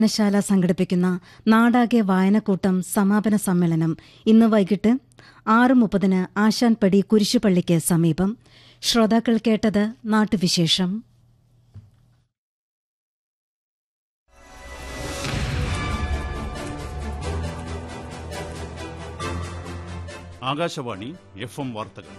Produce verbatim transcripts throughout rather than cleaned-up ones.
വായനശാല സംഘടിപ്പിക്കുന്ന നാടാകെ വായനക്കൂട്ടം സമാപന സമ്മേളനം ഇന്ന് വൈകിട്ട് ആറ് മുപ്പതിന് ആശാൻപടി കുരിശുപള്ളിക്ക് സമീപം. ശ്രോതാക്കൾ കേട്ടത് നാട്ടുവിശേഷം. ആകാശവാണി എഫ് എം വാർത്തകൾ.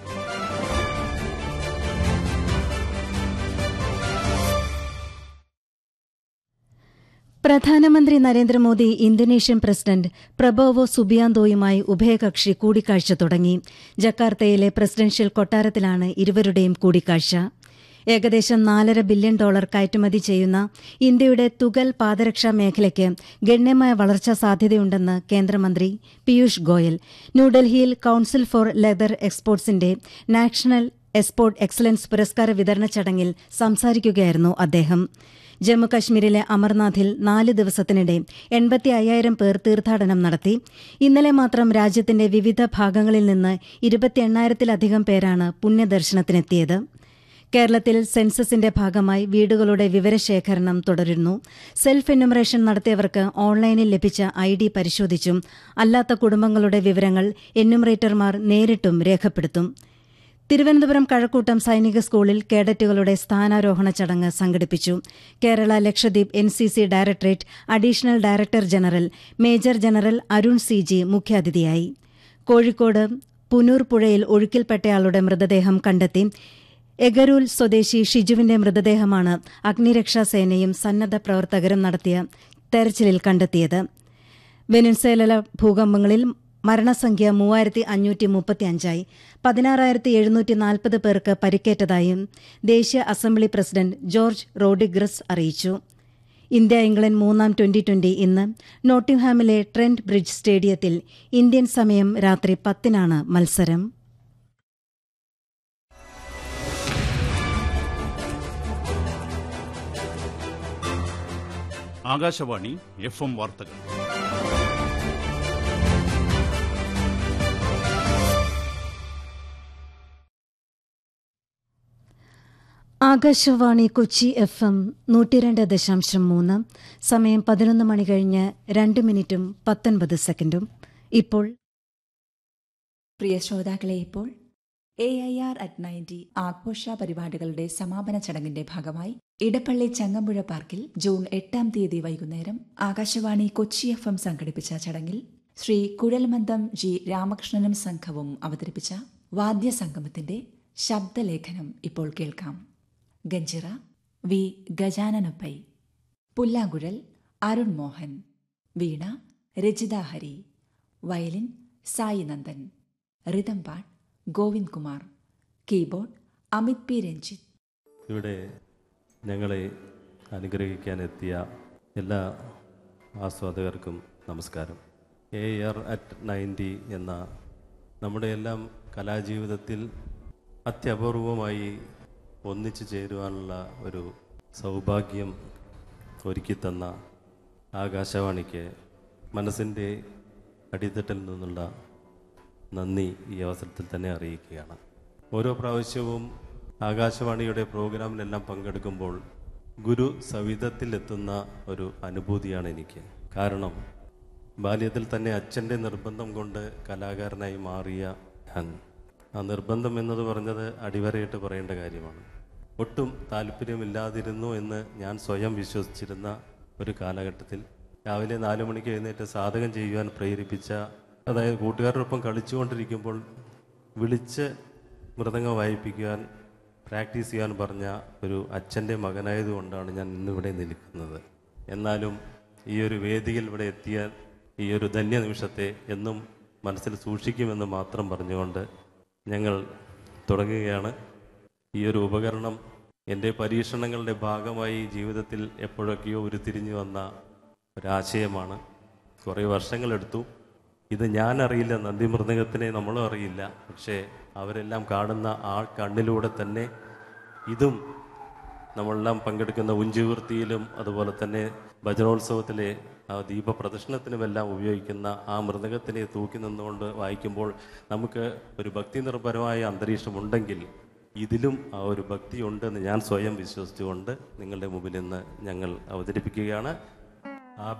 പ്രധാനമന്ത്രി നരേന്ദ്രമോദി ഇന്തോനേഷ്യൻ പ്രസിഡന്റ് പ്രബോവോ സുബിയാന്തോയുമായി ഉഭയകക്ഷി കൂടിക്കാഴ്ച തുടങ്ങി. ജക്കാർത്തയിലെ പ്രസിഡൻഷ്യൽ കൊട്ടാരത്തിലാണ് ഇരുവരുടെയും കൂടിക്കാഴ്ച. ഏകദേശം നാലര ബില്യൺ ഡോളർ കയറ്റുമതി ചെയ്യുന്ന ഇന്ത്യയുടെ തുകൽ പാദരക്ഷാ മേഖലയ്ക്ക് ഗണ്യമായ വളർച്ചാ സാധ്യതയുണ്ടെന്ന് കേന്ദ്രമന്ത്രി പീയൂഷ് ഗോയൽ ന്യൂഡൽഹിയിൽ council four leather എക്സ്പോർട്സിന്റെ national export excellence പുരസ്കാര വിതരണ ചടങ്ങിൽ സംസാരിക്കുകയായിരുന്നു അദ്ദേഹം. ജമ്മുകശ്മീരിലെ അമർനാഥിൽ നാല് ദിവസത്തിനിടെ എൺപത്തി അയ്യായിരം പേർ തീർത്ഥാടനം നടത്തി. ഇന്നലെ മാത്രം രാജ്യത്തിന്റെ വിവിധ ഭാഗങ്ങളിൽ നിന്ന് ഇരുപത്തി എണ്ണായിരത്തിലധികം പേരാണ് പുണ്യദർശനത്തിനെത്തിയത്. കേരളത്തിൽ സെൻസസിന്റെ ഭാഗമായി വീടുകളുടെ വിവരശേഖരണം തുടരുന്നു. സെൽഫ് എന്യൂമറേഷൻ നടത്തിയവർക്ക് ഓൺലൈനിൽ ലഭിച്ച ഐ ഡി പരിശോധിച്ചും അല്ലാത്ത കുടുംബങ്ങളുടെ വിവരങ്ങൾ എന്യൂമറേറ്റർമാർ നേരിട്ടും രേഖപ്പെടുത്തും. തിരുവനന്തപുരം കഴക്കൂട്ടം സൈനിക സ്കൂളിൽ കേഡറ്റുകളുടെ സ്ഥാനാരോഹണ ചടങ്ങ് സംഘടിപ്പിച്ചു. Kerala Lakshadweep N C C directorate additional director general major general Arun C G മുഖ്യാതിഥിയായി. കോഴിക്കോട് പുനൂർ പുഴയിൽ ഒഴുക്കിൽപ്പെട്ടയാളുടെ മൃതദേഹം കണ്ടെത്തി. എഗരൂൽ സ്വദേശി ഷിജുവിന്റെ മൃതദേഹമാണ് അഗ്നിരക്ഷാസേനയും സന്നദ്ധ പ്രവർത്തകരും നടത്തിയ തെരച്ചിലിൽ കണ്ടെത്തിയത്. വെനസ്വേല ഭൂകമ്പങ്ങളിൽ മരണസംഖ്യ മൂവായിരത്തി അഞ്ഞൂറ്റി മുപ്പത്തിയഞ്ചായി. പതിനാറായിരത്തി എഴുന്നൂറ്റി നാൽപ്പത് പേർക്ക് പരിക്കേറ്റതായും ദേശീയ അസംബ്ലി പ്രസിഡന്റ് ജോർജ് റോഡ്രിഗസ് അറിയിച്ചു. ഇന്ത്യ ഇംഗ്ലണ്ട് മൂന്നാം ട്വന്റി ട്വന്റി ഇന്ന് നോട്ടിംഗ്ഹാമിലെ ട്രെന്റ് ബ്രിഡ്ജ് സ്റ്റേഡിയത്തിൽ. ഇന്ത്യൻ സമയം രാത്രി പത്തിനാണ് മത്സരം. ആകാശവാണി എഫ് എം വാർത്തകൾ. ആകാശവാണി കൊച്ചി എഫ് എം നൂറ്റിരണ്ട് ദശാംശം മൂന്ന്. സമയം പതിനൊന്ന് മണി കഴിഞ്ഞ് രണ്ട് മിനിറ്റും പത്തൊൻപത് സെക്കൻഡും. ഇപ്പോൾ പ്രിയ ശ്രോതാക്കളെ, ഇപ്പോൾ A I R at ninety ആഘോഷ പരിപാടികളുടെ സമാപന ചടങ്ങിന്റെ ഭാഗമായി ഇടപ്പള്ളി ചങ്ങമ്പുഴ പാർക്കിൽ ജൂൺ എട്ടാം തീയതി വൈകുന്നേരം ആകാശവാണി കൊച്ചി എഫ് എം സംഘടിപ്പിച്ച ചടങ്ങിൽ ശ്രീ കുഴൽമന്ദം ജി രാമകൃഷ്ണനും സംഘവും അവതരിപ്പിച്ച വാദ്യസംഗമത്തിന്റെ ശബ്ദലേഖനം ഇപ്പോൾ കേൾക്കാം. ഗഞ്ചിറ വി ഗജാനനപ്പൈ, പുല്ലാങ്കുഴൽ അരുൺ മോഹൻ, വീണ Rajitha Hari, violin Sai Nandan, റിതംപാട്ട് Govind Kumar, keyboard Amit P Ranjith. ഇവിടെ ഞങ്ങളെ അനുഗ്രഹിക്കാനെത്തിയ എല്ലാ ആസ്വാദകർക്കും നമസ്കാരം. എ ആർ അറ്റ് നയൻറ്റി എന്ന നമ്മുടെ എല്ലാം കലാജീവിതത്തിൽ അത്യപൂർവമായി ഒന്നിച്ചു ചേരുവാനുള്ള ഒരു സൗഭാഗ്യം ഒരുക്കിത്തന്ന ആകാശവാണിക്ക് മനസ്സിൻ്റെ അടിത്തട്ടിൽ നിന്നുള്ള നന്ദി ഈ അവസരത്തിൽ തന്നെ അറിയിക്കുകയാണ്. ഓരോ പ്രാവശ്യവും ആകാശവാണിയുടെ പ്രോഗ്രാമിലെല്ലാം പങ്കെടുക്കുമ്പോൾ ഗുരു സവിധത്തിലെത്തുന്ന ഒരു അനുഭൂതിയാണ് എനിക്ക്. കാരണം ബാല്യത്തിൽ തന്നെ അച്ഛൻ്റെ നിർബന്ധം കൊണ്ട് കലാകാരനായി മാറിയ ഞാൻ, ആ നിർബന്ധം എന്നത് പറഞ്ഞത് അടിവരയിട്ട് പറയേണ്ട കാര്യമാണ്. ഒട്ടും താല്പര്യമില്ലാതിരുന്നു എന്ന് ഞാൻ സ്വയം വിശ്വസിച്ചിരുന്ന ഒരു കാലഘട്ടത്തിൽ രാവിലെ നാലു മണിക്ക് എഴുന്നേറ്റ് സാധകം ചെയ്യുവാൻ പ്രേരിപ്പിച്ച, അതായത് കൂട്ടുകാരോടൊപ്പം കളിച്ചുകൊണ്ടിരിക്കുമ്പോൾ വിളിച്ച് മൃദംഗം വായിപ്പിക്കുവാൻ പ്രാക്ടീസ് ചെയ്യാൻ പറഞ്ഞ ഒരു അച്ഛൻ്റെ മകനായതുകൊണ്ടാണ് ഞാൻ ഇന്നിവിടെ നിൽക്കുന്നത്. എന്നാലും ഈ ഒരു വേദിയിൽ ഇവിടെ എത്തിയ ഈ ഒരു ധന്യ നിമിഷത്തെ എന്നും മനസ്സിൽ സൂക്ഷിക്കുമെന്ന് മാത്രം പറഞ്ഞുകൊണ്ട് ഞങ്ങൾ തുടങ്ങുകയാണ്. ഈ ഒരു ഉപകരണം എൻ്റെ പരീക്ഷണങ്ങളുടെ ഭാഗമായി ജീവിതത്തിൽ എപ്പോഴൊക്കെയോ ഉരുത്തിരിഞ്ഞു വന്ന ഒരാശയമാണ്. കുറേ വർഷങ്ങളെടുത്തു. ഇത് ഞാൻ അറിയില്ല, നന്ദി മൃദംഗത്തിനെ നമ്മളും അറിയില്ല. പക്ഷേ അവരെല്ലാം കാണുന്ന ആ കണ്ണിലൂടെ തന്നെ ഇതും നമ്മളെല്ലാം പങ്കെടുക്കുന്ന ഉഞ്ചുവൃത്തിയിലും അതുപോലെ തന്നെ ഭജനോത്സവത്തിലെ ആ ദീപപ്രദർശനത്തിനുമെല്ലാം ഉപയോഗിക്കുന്ന ആ മൃദംഗത്തിനെ തൂക്കി നിന്നുകൊണ്ട് വായിക്കുമ്പോൾ നമുക്ക് ഒരു ഭക്തി നിർഭരമായ അന്തരീക്ഷമുണ്ടെങ്കിൽ ഇതിലും ആ ഒരു ഭക്തി ഉണ്ടെന്ന് ഞാൻ സ്വയം വിശ്വസിച്ചുകൊണ്ട് നിങ്ങളുടെ മുമ്പിൽ നിന്ന് ഞങ്ങൾ അവതരിപ്പിക്കുകയാണ്.